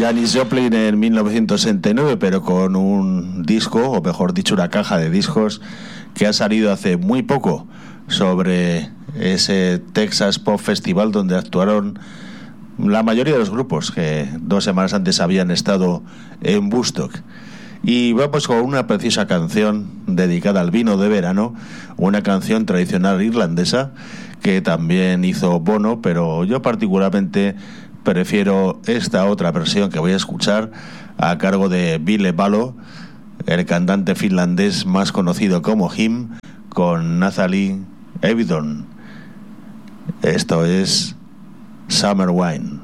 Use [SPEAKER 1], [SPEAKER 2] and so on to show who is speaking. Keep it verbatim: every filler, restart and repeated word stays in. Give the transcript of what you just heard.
[SPEAKER 1] Janis Joplin en mil novecientos sesenta y nueve, pero con un disco, o mejor dicho, una caja de discos que ha salido hace muy poco sobre ese Texas Pop Festival donde actuaron la mayoría de los grupos que dos semanas antes habían estado en Woodstock. Y vamos con una preciosa canción dedicada al vino de verano, una canción tradicional irlandesa que también hizo Bono, pero yo particularmente prefiero esta otra versión que voy a escuchar a cargo de Ville Valo, el cantante finlandés más conocido como Him, con Nathalie Avedon. Esto es Summer Wine.